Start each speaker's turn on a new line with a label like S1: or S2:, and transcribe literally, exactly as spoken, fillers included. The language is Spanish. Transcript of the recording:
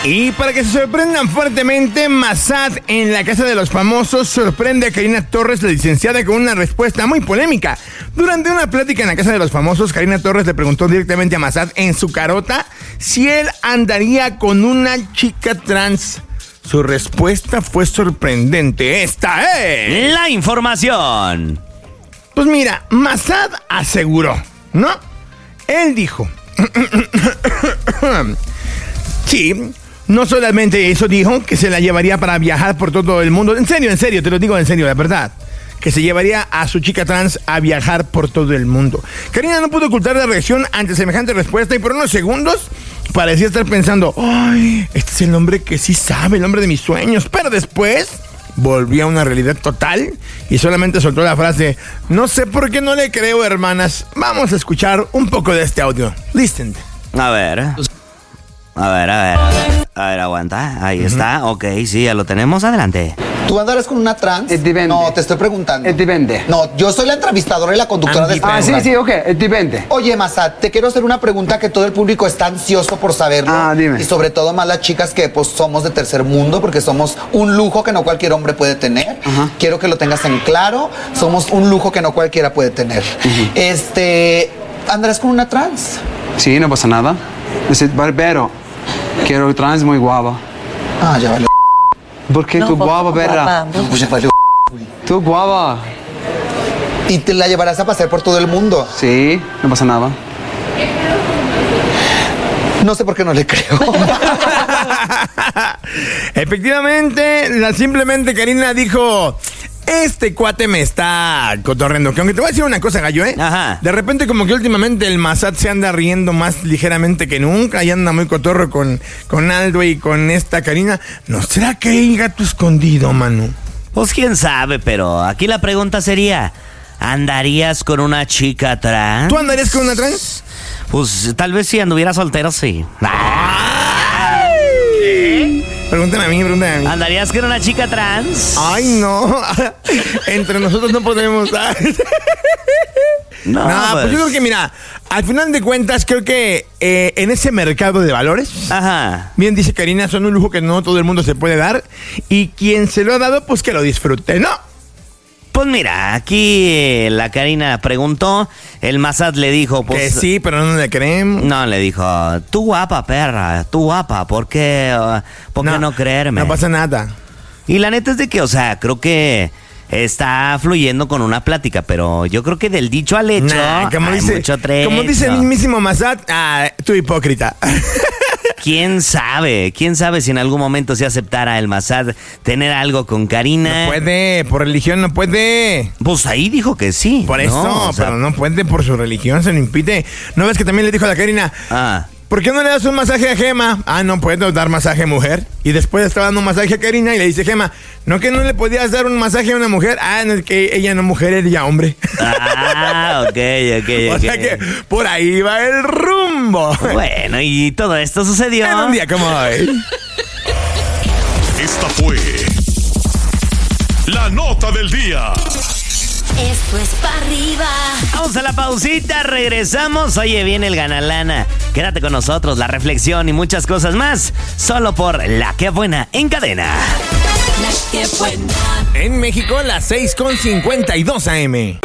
S1: Y para que se sorprendan fuertemente, Mazad en la Casa de los Famosos sorprende a Karina Torres, la licenciada, con una respuesta muy polémica. Durante una plática en la Casa de los Famosos, Karina Torres le preguntó directamente a Mazad en su carota si él andaría con una chica trans. Su respuesta fue sorprendente. Esta es
S2: la información.
S1: Pues mira, Mazad aseguró, ¿no? Él dijo... sí... No solamente eso dijo, que se la llevaría para viajar por todo el mundo. En serio, en serio, te lo digo en serio, la verdad. Que se llevaría a su chica trans a viajar por todo el mundo. Karina no pudo ocultar la reacción ante semejante respuesta y por unos segundos parecía estar pensando, ¡ay! Este es el hombre que sí sabe, el hombre de mis sueños. Pero después volvió a una realidad total y solamente soltó la frase, no sé por qué no le creo, hermanas. Vamos a escuchar un poco de este audio. Listen.
S2: A ver... A ver, a ver, a ver, aguanta, ahí uh-huh. está, ok, sí, ya lo tenemos, adelante.
S3: ¿Tú andarás con una trans?
S4: Es dipende.
S3: No, te estoy preguntando.
S4: Es dipende.
S3: No, yo soy la entrevistadora y la conductora de este
S4: Ah, sí, sí, ok, es dipende.
S3: Oye, Mazad, te quiero hacer una pregunta que todo el público está ansioso por saberlo.
S4: Ah, dime.
S3: Y sobre todo más las chicas que pues somos de tercer mundo, porque somos un lujo que no cualquier hombre puede tener. Uh-huh. Quiero que lo tengas en claro, somos un lujo que no cualquiera puede tener. Uh-huh. Este, ¿andarás con una trans?
S4: Sí, no pasa nada. Es barbero. Quiero trans muy guapa.
S3: Ah, ya vale.
S4: ¿Por qué? No, tú guapa, perra.
S3: No, pues ya vale.
S4: Tú guapa.
S3: ¿Y te la llevarás a pasear por todo el mundo?
S4: Sí, no pasa nada.
S3: No sé por qué no le creo.
S1: Efectivamente, la simplemente Karina dijo... Este cuate me está cotorreando. Que aunque te voy a decir una cosa, gallo, ¿eh?
S2: Ajá.
S1: De repente como que últimamente el Mazad se anda riendo más ligeramente que nunca. Y anda muy cotorro con, con Aldo y con esta Karina. ¿No será que hay gato escondido, Manu?
S2: Pues quién sabe, pero aquí la pregunta sería... ¿Andarías con una chica trans?
S1: ¿Tú andarías con una trans?
S2: Pues tal vez si anduviera soltero, sí.
S1: Pregúntame a mí, pregúntame a mí.
S2: ¿Andarías con una chica trans?
S1: Ay, no. Entre nosotros no podemos. No, no pues... pues yo creo que, mira, al final de cuentas, creo que eh, en ese mercado de valores,
S2: ajá,
S1: bien dice Karina, son un lujo que no todo el mundo se puede dar. Y quien se lo ha dado, pues que lo disfrute, ¿no?
S2: Pues mira, aquí eh, la Karina preguntó, el Mazad le dijo... Pues,
S1: que sí, pero no le creemos.
S2: No, le dijo, tú guapa, perra, tú guapa, ¿por qué, uh, ¿por qué no, no creerme?
S1: No pasa nada.
S2: Y la neta es de que, o sea, creo que está fluyendo con una plática, pero yo creo que del dicho al hecho
S1: nah, como
S2: hay
S1: dice,
S2: mucho trecho.
S1: Como dice el mismísimo Mazad, ah, tú hipócrita.
S2: ¿Quién sabe? ¿Quién sabe si en algún momento se aceptara el Mazad tener algo con Karina?
S1: No puede, por religión no puede.
S2: Pues ahí dijo que sí.
S1: Por eso,
S2: ¿no? O sea,
S1: pero no puede por su religión, se lo impide. ¿No ves que también le dijo a la Karina?
S2: Ah.
S1: ¿Por qué no le das un masaje a Gema? Ah, no puedo dar masaje mujer. Y después estaba dando un masaje a Karina y le dice Gema, ¿no que no le podías dar un masaje a una mujer? Ah, no, es que ella no mujer, ella hombre.
S2: Ah, ok, ok, ok.
S1: O sea que por ahí va el rumbo.
S2: Bueno, y todo esto sucedió
S1: en un día como hoy.
S5: Esta fue la nota del día.
S6: Esto es pa' arriba.
S2: Vamos a la pausita, regresamos. Oye, viene el Ganalana. Quédate con nosotros, la reflexión y muchas cosas más. Solo por La Que Buena en cadena.
S6: La Que Buena.
S1: En México, las seis con cincuenta y dos a eme.